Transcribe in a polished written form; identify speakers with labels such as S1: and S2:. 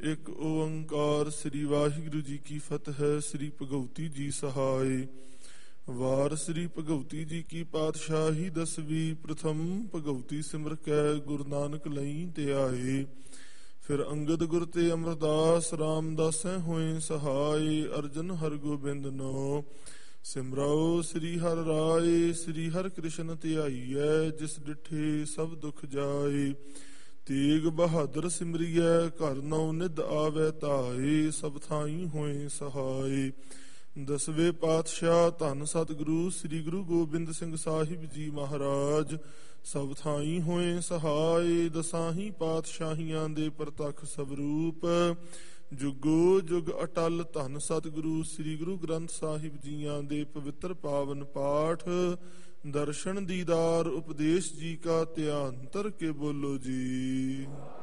S1: ਇੱਕ ਓੰਕਾਰ। ਸ੍ਰੀ ਵਾਹਿਗੁਰੂ ਜੀ ਕੀ ਫਤਿਹ। ਸ੍ਰੀ ਭਗਵਤੀ ਜੀ ਸਹਾਇ। ਵਾਰ ਸ੍ਰੀ ਭਗਵਤੀ ਜੀ ਕੀ ਪਾਤਸ਼ਾਹੀ ਦਸਵੀਂ। ਪ੍ਰਥਮ ਭਗਵਤੀ ਸਿਮਰ ਕੈ ਗੁਰੂ ਨਾਨਕ ਲਈ ਤੇ ਆਏ। ਫਿਰ ਅੰਗਦ ਗੁਰ ਤੇ ਅਮਰਦਾਸ ਰਾਮਦਾਸੈ ਹੋਏ ਸਹਾਇ। ਅਰਜਨ ਹਰਗੋਬਿੰਦ ਨੋ ਸਿਮਰਾਓ ਸ੍ਰੀ ਹਰਿ ਰਾਏ। ਸ੍ਰੀ ਹਰਿ ਕ੍ਰਿਸ਼ਨ ਧਿਆਈਐ ਜਿਸ ਡਿਠੇ ਸਭ ਦੁਖ ਜਾਏ। ਤੇਗ ਬਹਾਦਰ ਸਿਮਰਿਐ ਘਰ ਨਉ ਨਿਧ ਆਵੈ ਧਾਏ। ਸਭ ਥਾਈ ਹੋਏ ਸਹਾਏ। ਦਸਵੇਂ ਪਾਤਸ਼ਾਹ ਧੰਨ ਸਤਿਗੁਰੂ ਸ੍ਰੀ ਗੁਰੂ ਗੋਬਿੰਦ ਸਿੰਘ ਸਾਹਿਬ ਜੀ ਮਹਾਰਾਜ ਸਭ ਥਾਈ ਹੋਏ ਸਹਾਏ। ਦਸਾਹੀ ਪਾਤਸ਼ਾਹੀਆਂ ਦੇ ਪ੍ਰਤੱਖ ਸਵਰੂਪ ਜੁਗੋ ਜੁਗ ਅਟਲ ਧੰਨ ਸਤਿਗੁਰੂ ਸ੍ਰੀ ਗੁਰੂ ਗ੍ਰੰਥ ਸਾਹਿਬ ਜੀਆਂ ਦੇ ਪਵਿੱਤਰ ਪਾਵਨ ਪਾਠ ਦਰਸ਼ਨ ਦੀਦਾਰ ਉਪਦੇਸ਼ ਜੀ ਕਾ ਧਿਆਨ ਧਰ ਕੇ ਬੋਲੋ ਜੀ।